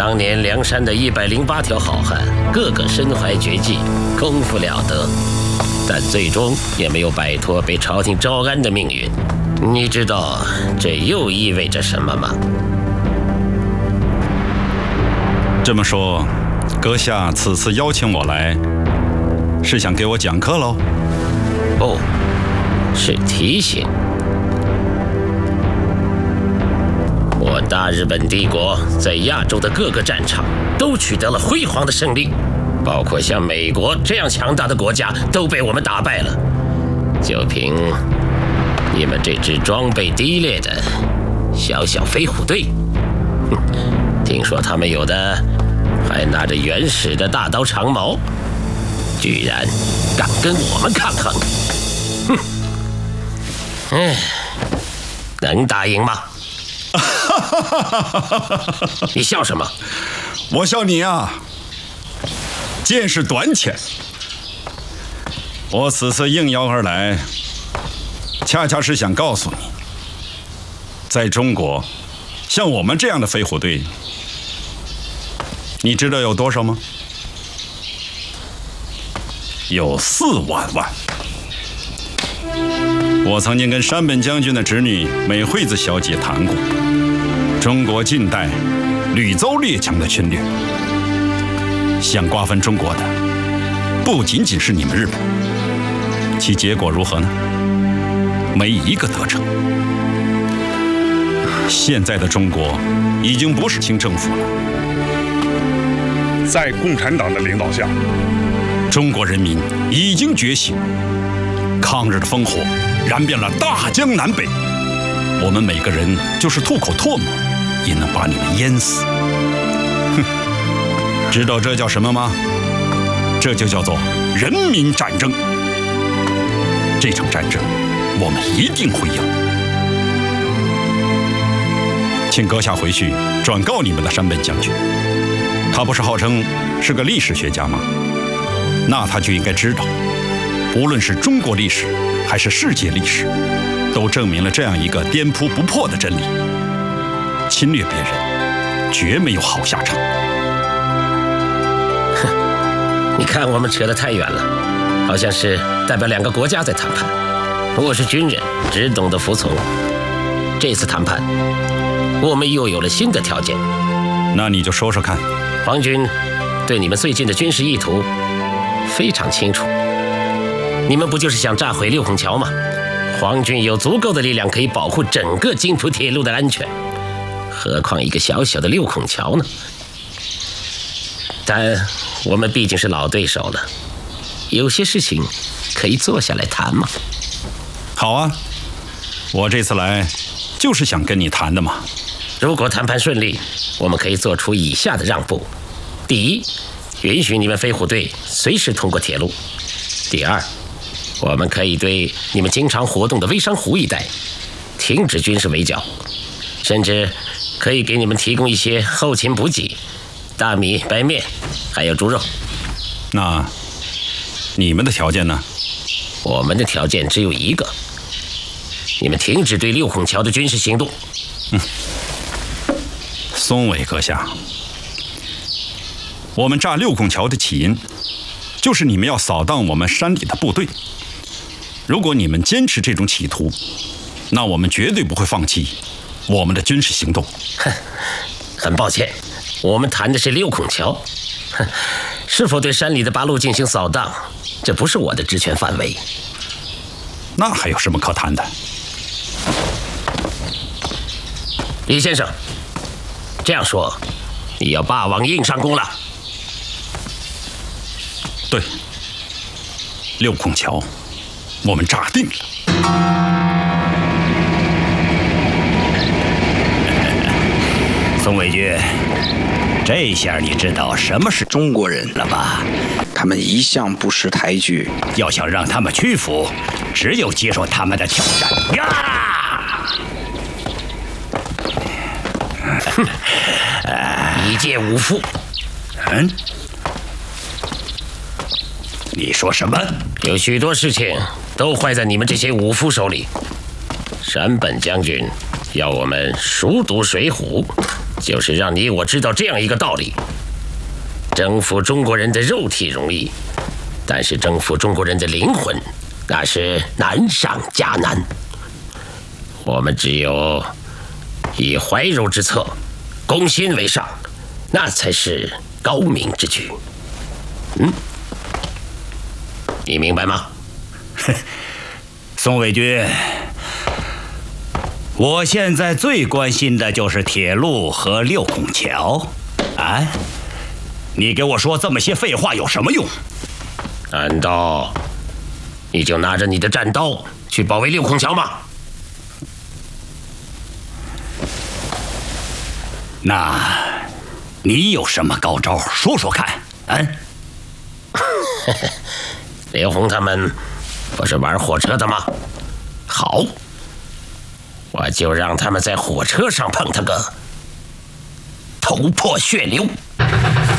当年梁山的108条好汉，个个身怀绝技，功夫了得，但最终也没有摆脱被朝廷招安的命运。你知道这又意味着什么吗？ 这么说，阁下此次邀请我来，是想给我讲课喽？ 不，是提醒。我大日本帝国在亚洲的各个战场都取得了辉煌的胜利，包括像美国这样强大的国家都被我们打败了。就凭你们这支装备低劣的小小飞虎队，听说他们有的还拿着原始的大刀长矛，居然敢跟我们抗衡！能打赢吗？你笑什么？ 我笑你啊，见识短浅。我此次应邀而来，恰恰是想告诉你，在中国，像我们这样的飞虎队，你知道有多少吗？有4万万。我曾经跟山本将军的侄女美惠子小姐谈过，中国近代屡遭列强的侵略，想瓜分中国的不仅仅是你们日本，其结果如何呢？没一个得逞。现在的中国已经不是清政府了， 在共产党的领导下， 中国人民已经觉醒，抗日的烽火燃遍了大江南北，我们每个人就是吐口唾沫也能把你们淹死。哼，知道这叫什么吗？这就叫做人民战争。这场战争我们一定会赢。请阁下回去转告你们的山本将军，他不是号称是个历史学家吗？那他就应该知道，无论是中国历史还是世界历史，都证明了这样一个颠扑不破的真理：侵略别人绝没有好下场。 哼，你看我们扯得太远了，好像是代表2个国家在谈判。我是军人，只懂得服从。这次谈判，我们又有了新的条件。 那你就说说看。 皇军对你们最近的军事意图非常清楚，你们不就是想炸毁6孔桥吗？皇军有足够的力量可以保护整个津浦铁路的安全，何况一个小小的6孔桥呢？但我们毕竟是老对手了，有些事情可以坐下来谈嘛。 好啊，我这次来就是想跟你谈的嘛。 如果谈判顺利，我们可以做出以下的让步：第一，允许你们飞虎队随时通过铁路；第二，我们可以对你们经常活动的微山湖一带停止军事围剿，甚至可以给你们提供一些后勤补给，大米、白面，还有猪肉。 那你们的条件呢？ 我们的条件只有一个：你们停止对6孔桥的军事行动。 松尾阁下，我们炸6孔桥的起因，就是你们要扫荡我们山里的部队。如果你们坚持这种企图，那我们绝对不会放弃我们的军事行动。 很抱歉，我们谈的是6孔桥，是否对山里的八路进行扫荡，这不是我的职权范围。 那还有什么可谈的？ 李先生，这样说，你要霸王硬上弓了？ 对，6孔桥我们炸定了。 宋伟军，这下你知道什么是中国人了吧？ 他们一向不识抬举， 要想让他们屈服，只有接受他们的挑战呀！ 一介武夫。 你说什么？ 有许多事情都坏在你们这些武夫手里。山本将军要我们熟读《水浒》， 就是让你我知道这样一个道理：征服中国人的肉体容易，但是征服中国人的灵魂，那是难上加难。我们只有以怀柔之策，攻心为上，那才是高明之举。你明白吗？ 宋卫军，我现在最关心的就是铁路和六孔桥。啊，你给我说这么些废话有什么用？ 难道你就拿着你的战刀去保卫六孔桥吗？ 那你有什么高招？说说看。 刘洪他们不是玩火车的吗？好，我就让他们在火车上碰他个头破血流。